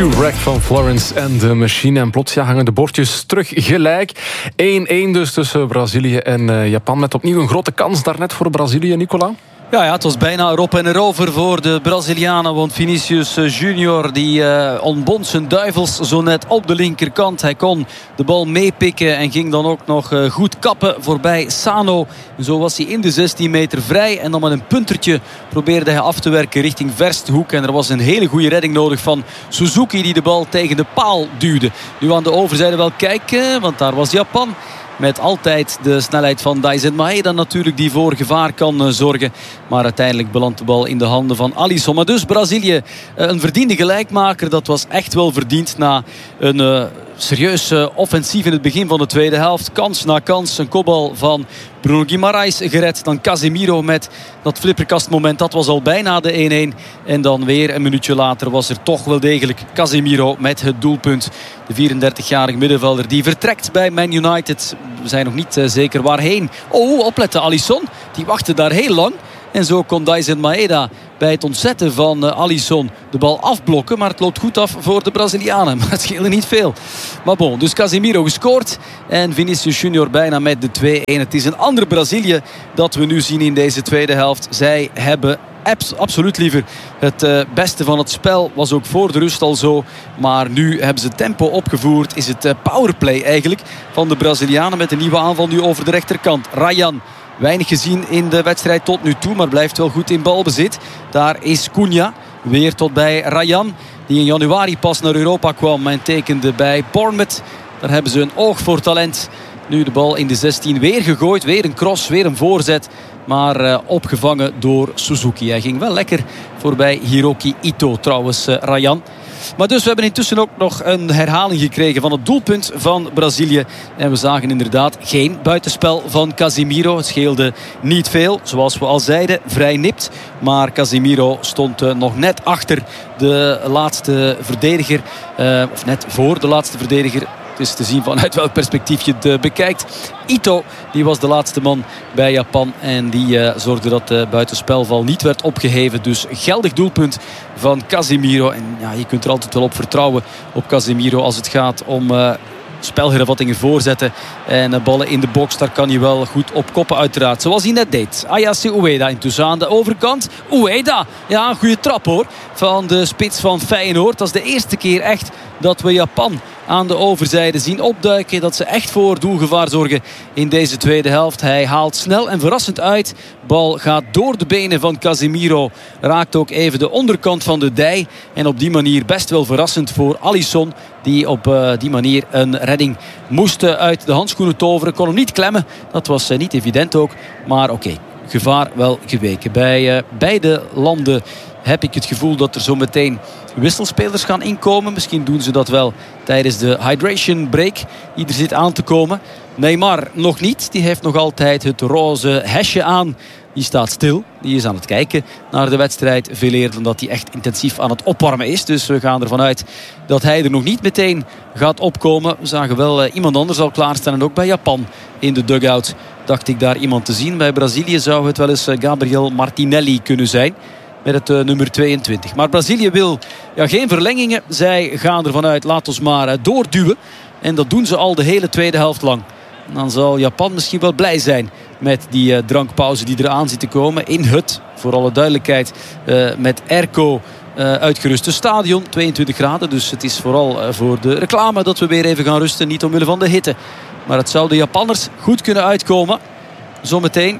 Shipwreck van Florence and the Machine. En plots hangen de bordjes terug gelijk. 1-1 dus tussen Brazilië en Japan. Met opnieuw een grote kans daarnet voor Brazilië, Nicola. Ja, het was bijna erop en erover voor de Brazilianen. Want Vinicius Junior die ontbond zijn duivels zo net op de linkerkant. Hij kon de bal meepikken en ging dan ook nog goed kappen voorbij Sano. Zo was hij in de 16 meter vrij. En dan met een puntertje probeerde hij af te werken richting verste hoek. En er was een hele goede redding nodig van Suzuki die de bal tegen de paal duwde. Nu aan de overzijde wel kijken, want daar was Japan. Met altijd de snelheid van Daizen Maeda natuurlijk die voor gevaar kan zorgen. Maar uiteindelijk belandt de bal in de handen van Alisson. Maar dus Brazilië een verdiende gelijkmaker. Dat was echt wel verdiend na een serieus offensief in het begin van de tweede helft. Kans na kans. Een kopbal van Bruno Guimaraes gered. Dan Casemiro met dat flipperkastmoment. Dat was al bijna de 1-1. En dan weer een minuutje later was er toch wel degelijk Casemiro met het doelpunt. De 34-jarige middenvelder die vertrekt bij Man United. We zijn nog niet zeker waarheen. Oh, opletten, Alisson. Die wachtte daar heel lang. En zo kon Daizen Maeda bij het ontzetten van Alisson de bal afblokken. Maar het loopt goed af voor de Brazilianen. Maar het scheelde niet veel. Maar bon, dus Casemiro gescoord. En Vinicius Junior bijna met de 2-1. Het is een ander Brazilië dat we nu zien in deze tweede helft. Zij hebben absoluut liever het beste van het spel. Was ook voor de rust al zo. Maar nu hebben ze tempo opgevoerd. Is het powerplay eigenlijk van de Brazilianen. Met een nieuwe aanval nu over de rechterkant. Ryan. Weinig gezien in de wedstrijd tot nu toe. Maar blijft wel goed in balbezit. Daar is Cunha. Weer tot bij Ryan. Die in januari pas naar Europa kwam. En tekende bij Bournemouth. Daar hebben ze een oog voor talent. Nu de bal in de 16 weer gegooid. Weer een cross. Weer een voorzet. Maar opgevangen door Suzuki. Hij ging wel lekker voorbij Hiroki Ito trouwens, Ryan. Maar dus we hebben intussen ook nog een herhaling gekregen van het doelpunt van Brazilië. En we zagen inderdaad geen buitenspel van Casemiro. Het scheelde niet veel, zoals we al zeiden, vrij nipt. Maar Casemiro stond nog net achter de laatste verdediger. Of net voor de laatste verdediger. Het is te zien vanuit welk perspectief je het bekijkt. Ito, die was de laatste man bij Japan. En die zorgde dat de buitenspelval niet werd opgeheven. Dus geldig doelpunt van Casemiro. En ja, je kunt er altijd wel op vertrouwen op Casemiro als het gaat om spelhervattingen voorzetten en ballen in de box. Daar kan hij wel goed op koppen uiteraard. Zoals hij net deed. Ayase Ueda intussen aan de overkant. Ueda, ja, een goede trap hoor. Van de spits van Feyenoord. Dat is de eerste keer echt dat we Japan aan de overzijde zien opduiken. Dat ze echt voor doelgevaar zorgen in deze tweede helft. Hij haalt snel en verrassend uit. Bal gaat door de benen van Casemiro. Raakt ook even de onderkant van de dij. En op die manier best wel verrassend voor Alisson. Die op die manier een redding moest uit de handschoenen toveren. Kon hem niet klemmen. Dat was niet evident ook. Maar oké, gevaar wel geweken. Bij beide landen heb ik het gevoel dat er zo meteen wisselspelers gaan inkomen. Misschien doen ze dat wel tijdens de hydration break die er zit aan te komen. Neymar nog niet. Die heeft nog altijd het roze hesje aan. Die staat stil. Die is aan het kijken naar de wedstrijd. Veel eerder dan dat hij echt intensief aan het opwarmen is. Dus we gaan ervan uit dat hij er nog niet meteen gaat opkomen. We zagen wel iemand anders al klaarstaan. En ook bij Japan in de dugout dacht ik daar iemand te zien. Bij Brazilië zou het wel eens Gabriel Martinelli kunnen zijn. Met het nummer 22. Maar Brazilië wil geen verlengingen. Zij gaan ervan uit, laat ons maar doorduwen. En dat doen ze al de hele tweede helft lang. Dan zal Japan misschien wel blij zijn met die drankpauze die eraan zit te komen. In het, voor alle duidelijkheid, met airco uitgeruste stadion. 22 graden, dus het is vooral voor de reclame dat we weer even gaan rusten. Niet omwille van de hitte. Maar het zou de Japanners goed kunnen uitkomen. Zometeen.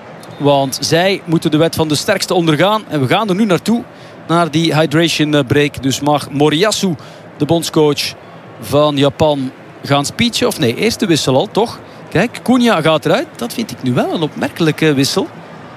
Want zij moeten de wet van de sterkste ondergaan. En we gaan er nu naartoe. Naar die hydration break. Dus mag Moriyasu, de bondscoach van Japan, gaan speechen. Of nee, eerst de wissel al, toch? Kijk, Cunha gaat eruit. Dat vind ik nu wel een opmerkelijke wissel.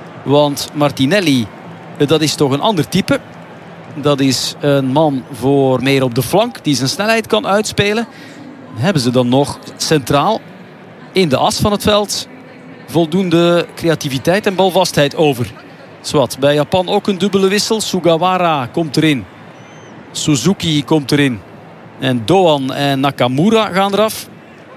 Want Martinelli, dat is toch een ander type. Dat is een man voor meer op de flank. Die zijn snelheid kan uitspelen. Hebben ze dan nog centraal in de as van het veld voldoende creativiteit en balvastheid over? Zwat, bij Japan ook een dubbele wissel. Sugawara komt erin. Suzuki komt erin. En Doan en Nakamura gaan eraf.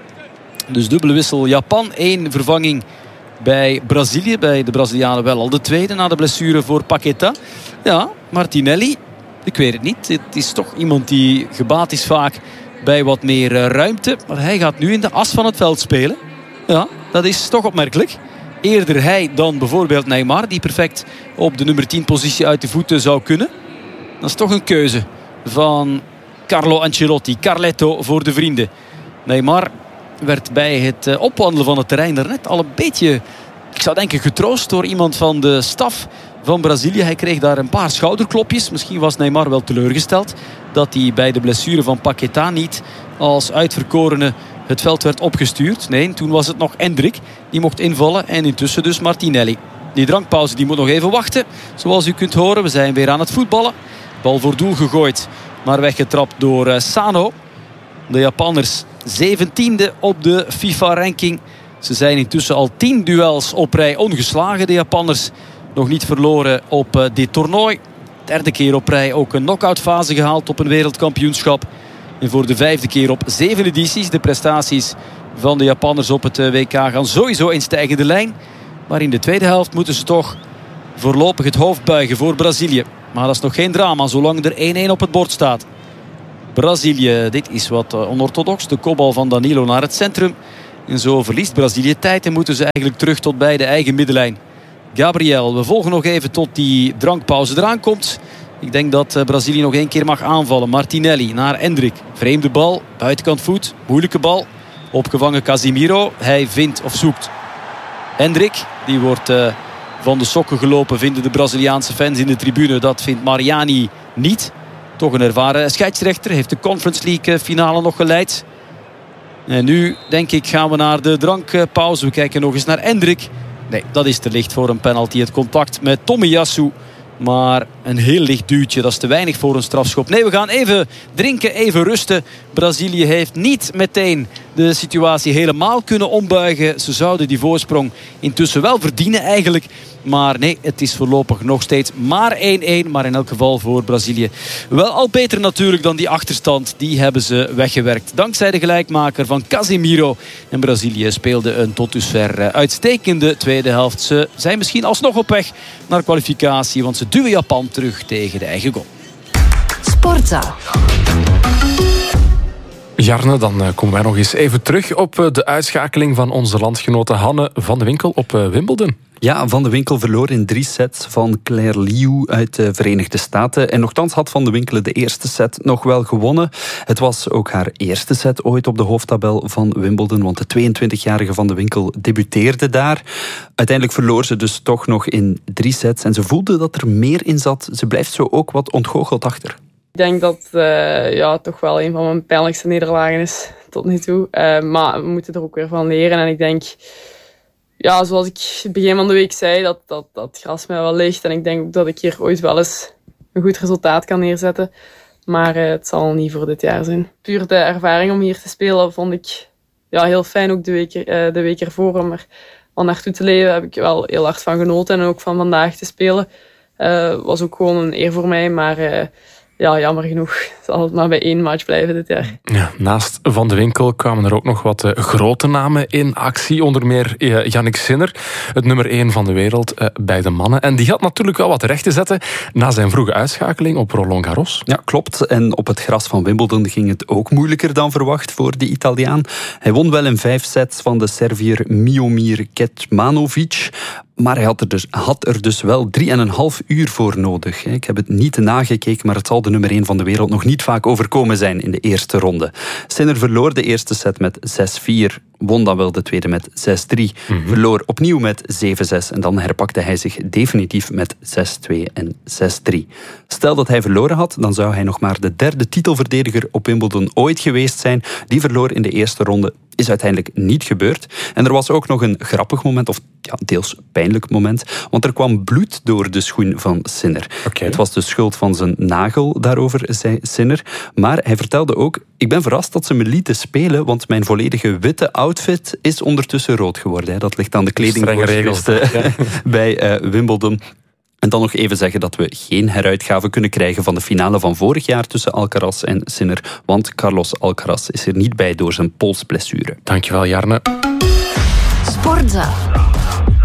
Dus dubbele wissel Japan. 1 vervanging bij Brazilië. Bij de Brazilianen wel al de tweede na de blessure voor Paqueta. Ja, Martinelli Ik weet het niet. Het is toch iemand die gebaat is vaak bij wat meer ruimte. Maar hij gaat nu in de as van het veld spelen. Ja, dat is toch opmerkelijk. Eerder hij dan bijvoorbeeld Neymar, die perfect op de nummer 10 positie uit de voeten zou kunnen. Dat is toch een keuze van Carlo Ancelotti. Carletto voor de vrienden. Neymar werd bij het opwandelen van het terrein daarnet al een beetje, ik zou denken, getroost door iemand van de staf van Brazilië. Hij kreeg daar een paar schouderklopjes. Misschien was Neymar wel teleurgesteld dat hij bij de blessure van Paquetá niet als uitverkorene het veld werd opgestuurd. Nee, toen was het nog Endrick die mocht invallen en intussen dus Martinelli. Die drankpauze die moet nog even wachten. Zoals u kunt horen, we zijn weer aan het voetballen. Bal voor doel gegooid, maar weggetrapt door Sano. De Japanners 17e op de FIFA-ranking. Ze zijn intussen al 10 duels op rij ongeslagen. De Japanners nog niet verloren op dit toernooi. Derde keer op rij ook een knock-out fase gehaald op een wereldkampioenschap. En voor de 5e keer op 7 edities. De prestaties van de Japanners op het WK gaan sowieso in stijgende lijn. Maar in de tweede helft moeten ze toch voorlopig het hoofd buigen voor Brazilië. Maar dat is nog geen drama zolang er 1-1 op het bord staat. Brazilië, dit is wat onorthodox. De kopbal van Danilo naar het centrum. En zo verliest Brazilië tijd en moeten ze eigenlijk terug tot bij de eigen middenlijn. Gabriel, we volgen nog even tot die drankpauze eraan komt. Ik denk dat Brazilië nog 1 keer mag aanvallen. Martinelli naar Endrick. Vreemde bal, buitenkant voet, moeilijke bal. Opgevangen Casemiro. Hij vindt of zoekt Endrick. Die wordt van de sokken gelopen, vinden de Braziliaanse fans in de tribune. Dat vindt Mariani niet. Toch een ervaren scheidsrechter. Heeft de Conference League finale nog geleid. En nu, denk ik, gaan we naar de drankpauze. We kijken nog eens naar Endrick. Nee, dat is te licht voor een penalty. Het contact met Tomiyasu. Maar een heel licht duwtje. Dat is te weinig voor een strafschop. Nee, we gaan even drinken, even rusten. Brazilië heeft niet meteen de situatie helemaal kunnen ombuigen. Ze zouden die voorsprong intussen wel verdienen eigenlijk. Maar nee, het is voorlopig nog steeds maar 1-1. Maar in elk geval voor Brazilië wel al beter natuurlijk dan die achterstand. Die hebben ze weggewerkt. Dankzij de gelijkmaker van Casemiro. En Brazilië speelde een tot dusver uitstekende tweede helft. Ze zijn misschien alsnog op weg naar kwalificatie. Want ze duwen Japan terug tegen de eigen goal. Sportza. Jarne, dan komen wij nog eens even terug op de uitschakeling van onze landgenote Hanne van de Winkel op Wimbledon. Ja, Van de Winkel verloor in 3 sets van Claire Liu uit de Verenigde Staten. En nochtans had Van de Winkel de eerste set nog wel gewonnen. Het was ook haar eerste set ooit op de hoofdtabel van Wimbledon, want de 22-jarige Van de Winkel debuteerde daar. Uiteindelijk verloor ze dus toch nog in 3 sets en ze voelde dat er meer in zat. Ze blijft zo ook wat ontgoocheld achter. Ik denk dat het toch wel een van mijn pijnlijkste nederlagen is tot nu toe. Maar we moeten er ook weer van leren. En ik denk, ja, zoals ik het begin van de week zei, dat het gras mij wel ligt. En ik denk ook dat ik hier ooit wel eens een goed resultaat kan neerzetten. Maar het zal niet voor dit jaar zijn. Puur de ervaring om hier te spelen vond ik heel fijn. Ook de week ervoor. Om er al naartoe te leven heb ik wel heel hard van genoten. En ook van vandaag te spelen was ook gewoon een eer voor mij. Maar jammer genoeg zal het maar bij 1 match blijven dit jaar. Ja, naast Van de Winkel kwamen er ook nog wat grote namen in actie. Onder meer Jannik Sinner, het nummer 1 van de wereld bij de mannen. En die had natuurlijk wel wat recht te zetten na zijn vroege uitschakeling op Roland Garros. Ja, klopt. En op het gras van Wimbledon ging het ook moeilijker dan verwacht voor de Italiaan. Hij won wel in 5 sets van de Serviër Miomir Kecmanovic. Maar hij had er dus wel 3,5 uur voor nodig. Ik heb het niet nagekeken, maar het zal de nummer 1 van de wereld nog niet vaak overkomen zijn in de eerste ronde. Sinner verloor de eerste set met 6-4. Won dan wel de tweede met 6-3. Verloor opnieuw met 7-6. En dan herpakte hij zich definitief met 6-2 en 6-3. Stel dat hij verloren had, dan zou hij nog maar de 3e titelverdediger op Wimbledon ooit geweest zijn. Die verloor in de eerste ronde. Is uiteindelijk niet gebeurd. En er was ook nog een grappig moment, of deels pijnlijk moment. Want er kwam bloed door de schoen van Sinner. Okay. Het was de schuld van zijn nagel, daarover zei Sinner. Maar hij vertelde ook: ik ben verrast dat ze me lieten spelen, want mijn volledige witte outfit is ondertussen rood geworden. Dat ligt aan de kledingvoorschriften bij Wimbledon. En dan nog even zeggen dat we geen heruitgave kunnen krijgen van de finale van vorig jaar tussen Alcaraz en Sinner, want Carlos Alcaraz is er niet bij door zijn polsblessure. Dankjewel, Jarne. Sportza.